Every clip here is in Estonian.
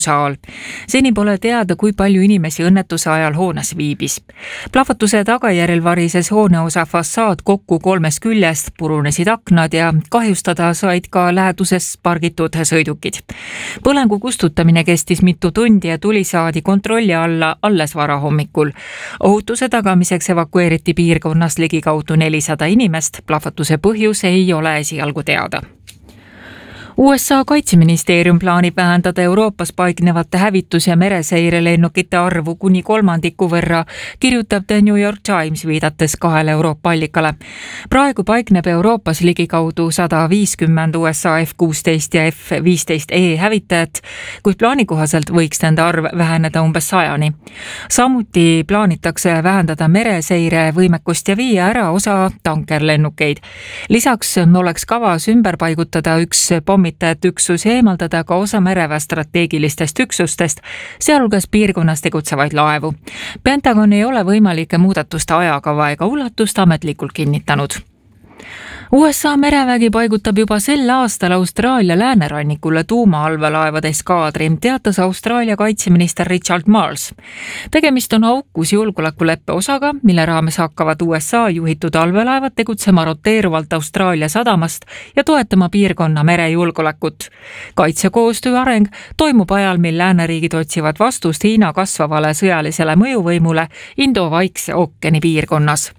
saal. Seni pole teada, kui palju inimesi õnnetuse ajal hoones viibis. Plahvatuse tagajärjel varises hooneosa fassaad kokku 3 küljest, purunesid aknad ja kahjustada said ka läheduses pargitud sõidukid. Põlengu kustutamine kestis mitu tundi ja tuli saadi kontrolli alla alles varahommikul. Ohutuse tagamiseks evakueeriti piirkonnast ligikaudu 400 inimest. Plahvatuse põhjus ei ole esialgu teada. USA kaitseministeerium plaanib vähendada Euroopas paiknevate hävitus- ja mereseirelennukite arvu kuni 3% võrra, kirjutab The New York Times viidates 2 Euroopa allikale. Praegu paikneb Euroopas ligikaudu 150 USA F-16 ja F-15E hävitajat, kuid plaani kohaselt võiks nende arv väheneda umbes 100-ni. Samuti plaanitakse vähendada mereseire võimekust ja viia ära osa tankerlennukeid. Lisaks oleks kavas ümber paigutada üks pommitajat üksus ja eemaldada ka osa mereväe strateegilistest üksustest, sealhulgas piirkonnas tegutsevaid laevu. Pentagon ei ole võimalike muudatuste ajakava ega ulatust ametlikult kinnitanud. USA merevägi paigutab juba sel aastal Austraalia läänerannikule tuumaallveelaevade eskaadri, teatas Austraalia kaitseminister Richard Marles. Tegemist on aukus julgeolekuleppe osaga, mille raames hakkavad USA juhitud allveelaevad tegutsema roteeruvalt Austraalia sadamast ja toetama piirkonna merejulgeolekut. Kaitsekoostöö areng toimub ajal, mil lääneriigid otsivad vastust Hiina kasvavale sõjalisele mõjuvõimule Indo-Vaikse ookeani piirkonnas.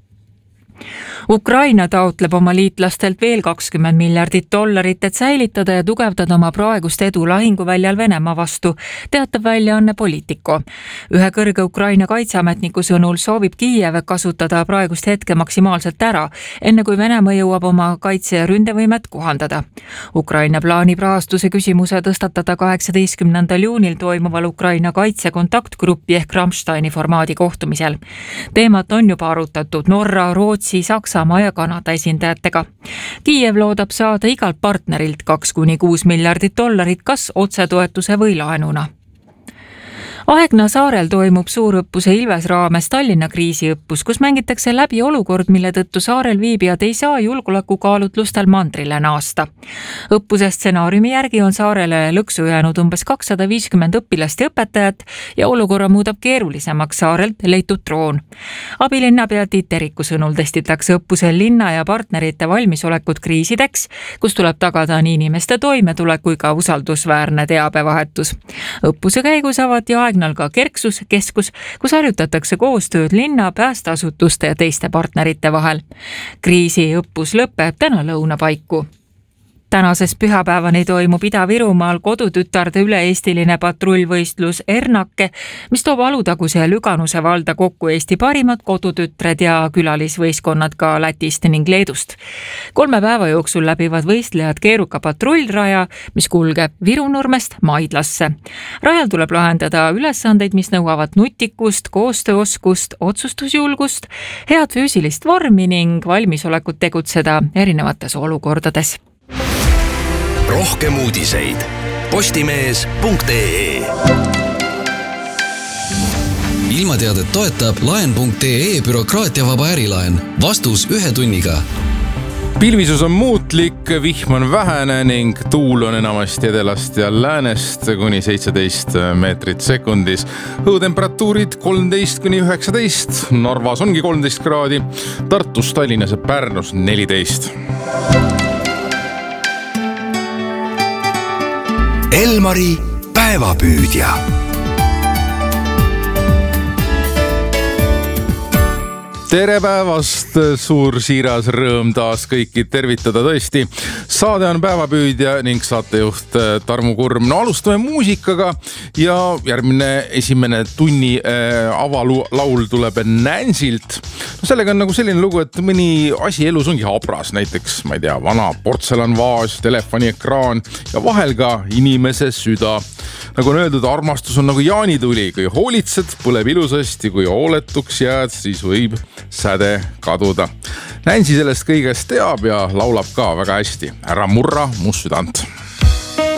Ukraina taotleb oma liitlastelt veel $20 miljardit, et säilitada ja tugevdada oma praegust edu lahinguväljal Venemaa vastu, teatab väljaanne Politico. Ühe kõrge Ukraina kaitseametniku sõnul soovib Kiiev kasutada praegust hetke maksimaalselt ära, enne kui Venemaa jõuab oma kaitse- ja ründevõimet kohandada. Ukraina plaanib rahastuse küsimuse tõstatada 18. juunil toimuval Ukraina kaitsekontaktgruppi ehk Rammsteini formaadi kohtumisel. Teemat on juba arutatud Norra, Rootsi, Saksamaa ja Kanada esindajatega. Kiiev loodab saada igalt partnerilt $2–6 miljardit, kas otsetoetuse või laenuna. Aegna saarel toimub suurõppuse Ilves raames Tallinna kriisiõppus, kus mängitakse läbi olukord, mille tõttu saarel viibijad ei saa julgeolekukaalutlustel mandrile naasta. Õppuse stsenaariumi järgi on saarele lõksu jäänud umbes 250 õpilast ja õpetajat ja olukorra muudab keerulisemaks saarelt leitud droon. Abilinnapea Tiit Teriku sõnul testitakse õppusel linna ja partnerite valmisolekut kriisideks, kus tuleb tagada nii inimeste toimetulek kui ka usaldusväärne teabevahetus. Õppuse käigus avati Aegnal ka Kerksuskeskus, kus harjutatakse koostööd linna, päästeasutuste ja teiste partnerite vahel. Kriisiõppus lõpeb täna lõuna paiku. Tänases pühapäevani toimub Ida-Virumaal kodutütarde üle-eestiline patrullvõistlus Ernake, mis toob Alutaguse ja Lüganuse valda kokku Eesti parimad kodutütred ja külalisvõistkonnad ka Lätist ning Leedust. 3 päeva jooksul läbivad võistlejad keeruka patrullraja, mis kulgeb Virunurmest Maidlasse. Rajal tuleb lahendada ülesandeid, mis nõuavad nutikust, koostööoskust, otsustusjulgust, head füüsilist vormi ning valmisolekut tegutseda erinevates olukordades. Rohkem uudiseid postimees.ee. Ilmateadet toetab laen.ee bürokraatiavaba ärilaen. Vastus 1 tunniga. Pilvisus on muutlik, vihm on vähene ning tuul on enamasti edelast ja läänest kuni 17 meetrit sekundis. Õhutemperatuurid 13–19, Narvas ongi 13 kraadi, Tartus, Tallinnas ja Pärnus 14. Elmari päevapüüdja. Tere päevast, suur siiras rõõm taas kõiki tervitada tõesti. Saade on päevapüüdja ning saatejuht Tarmo Kurm. No alustame muusikaga ja järgmine esimene tunni avalaul tuleb Nancylt. No sellega on nagu selline lugu, et mõni asi elus ongi habras, näiteks, ma ei tea, vana portselanvaas, telefoniekraan ja vahel ka inimese süda. Nagu on öeldud, armastus on nagu jaanituli, kui hoolitsed, põleb ilusasti, kui hooletuks jääd, siis võib säde kaduda. Nancy sellest kõigest teab ja laulab ka väga hästi. Ära murra mu südant.